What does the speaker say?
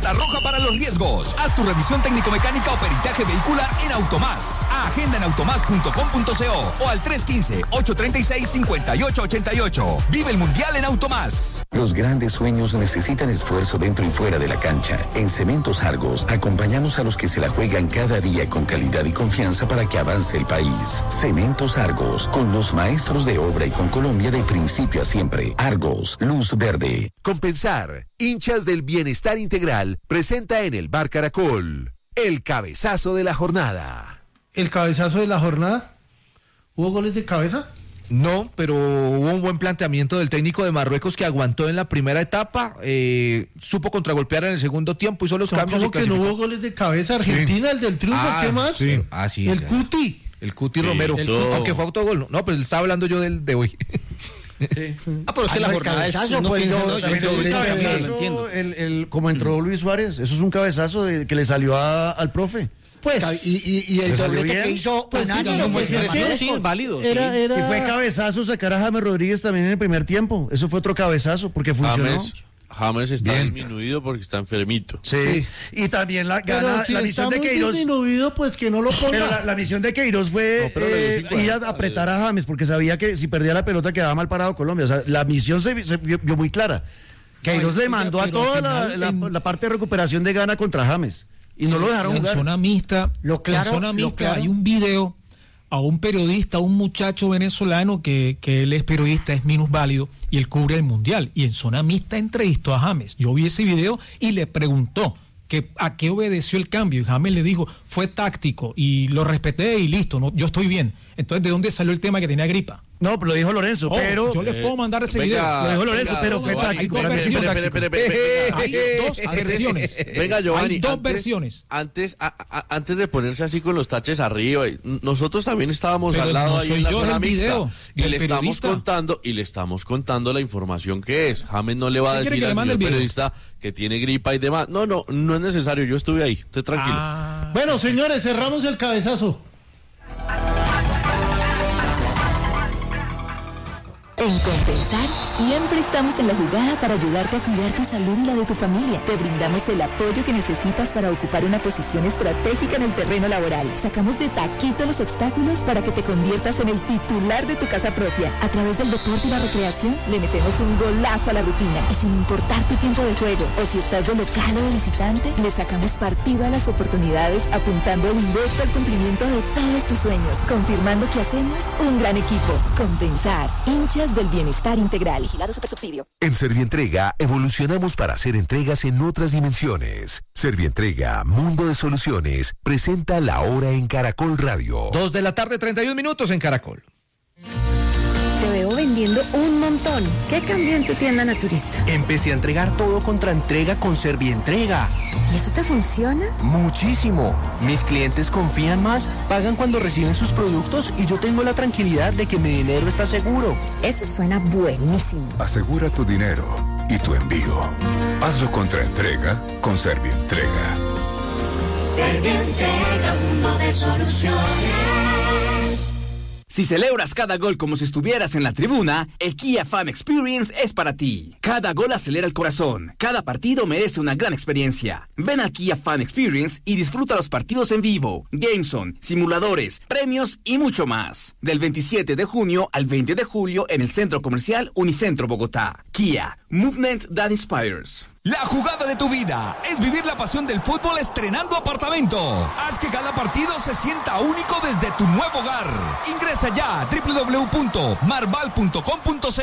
alerta roja para los riesgos. Haz tu revisión técnico-mecánica o peritaje vehicular en Automás. Agenda en automás.com.co o al 315-836-5888. Vive el Mundial en Automás. Los grandes sueños necesitan esfuerzo dentro y fuera de la cancha. En Cementos Argos acompañamos a los que se la juegan cada día con calidad y confianza para que avance el país. Cementos Argos, con los maestros de obra y con Colombia de principio a siempre. Argos, luz verde. Compensar, hinchas del Bienestar Integral, presenta en el Bar Caracol el cabezazo de la jornada. ¿El cabezazo de la jornada? ¿Hubo goles de cabeza? No, pero hubo un buen planteamiento del técnico de Marruecos que aguantó en la primera etapa, supo contragolpear en el segundo tiempo, hizo los cambios. ¿Cómo que no hubo goles de cabeza? Argentina, sí. El del triunfo, ¿qué más? Sí. Sí, el Cuti. El Cuti Romero, aunque fue autogol. No, pero estaba hablando yo del de hoy. Sí. Pero es que la jornada es como entró Luis Suárez, eso es un cabezazo que le salió al profe. Pues, y el doblete que hizo sí, es válido. Y fue cabezazo sacar a James Rodríguez también en el primer tiempo. Eso fue otro cabezazo porque funcionó. James está disminuido porque está enfermito. Sí. Y también la misión de Queiroz. Disminuido, pues que no lo ponga. Pero la misión de Queiroz fue ir a apretar a James porque sabía que si perdía la pelota quedaba mal parado Colombia. O sea, la misión se vio muy clara. Queiroz le mandó a toda la parte de recuperación de Ghana contra James. Y no lo dejaron jugar. En zona mixta hay un video a un periodista, a un muchacho venezolano que él es periodista, es minusválido, y él cubre el Mundial. Y en zona mixta entrevistó a James. Yo vi ese video y le preguntó que a qué obedeció el cambio. Y James le dijo, fue táctico, y lo respeté y listo, yo estoy bien. Entonces, ¿de dónde salió el tema que tenía gripa? No, lo dijo Lorenzo, pero... Yo les puedo mandar ese video. Lo dijo Lorenzo, pero fue táctico. Hay dos versiones. Venga, Giovanni. Hay dos versiones. Antes de ponerse así con los taches arriba, nosotros también estábamos al lado ahí en la zona mixta. Y le estamos contando la información que es. James no le va a decir al señor periodista que tiene gripa y demás. No es necesario, yo estuve ahí, esté tranquilo. Bueno, señores, cerramos el cabezazo. En Compensar, siempre estamos en la jugada para ayudarte a cuidar tu salud y la de tu familia. Te brindamos el apoyo que necesitas para ocupar una posición estratégica en el terreno laboral. Sacamos de taquito los obstáculos para que te conviertas en el titular de tu casa propia. A través del deporte y la recreación, le metemos un golazo a la rutina. Y sin importar tu tiempo de juego, o si estás de local o de visitante, le sacamos partido a las oportunidades, apuntando directo al cumplimiento de todos tus sueños, confirmando que hacemos un gran equipo. Compensar, hinchas del Bienestar Integral. Vigilado Supersubsidio. En Servientrega evolucionamos para hacer entregas en otras dimensiones. Servientrega, Mundo de Soluciones, presenta La Hora en Caracol Radio. 2:31 p.m. en Caracol. Te veo vendiendo un montón. ¿Qué cambió en tu tienda naturista? Empecé a entregar todo contra entrega con Servientrega. ¿Y eso te funciona? Muchísimo. Mis clientes confían más, pagan cuando reciben sus productos y yo tengo la tranquilidad de que mi dinero está seguro. Eso suena buenísimo. Asegura tu dinero y tu envío. Hazlo contra entrega con Servientrega. Servientrega, mundo de soluciones. Si celebras cada gol como si estuvieras en la tribuna, el Kia Fan Experience es para ti. Cada gol acelera el corazón, cada partido merece una gran experiencia. Ven al Kia Fan Experience y disfruta los partidos en vivo, Gameson, simuladores, premios y mucho más. Del 27 de junio al 20 de julio en el Centro Comercial Unicentro Bogotá. Kia, Movement that Inspires. La jugada de tu vida es vivir la pasión del fútbol estrenando apartamento. Haz que cada partido se sienta único desde tu nuevo hogar. Ingresa ya a www.marval.com.co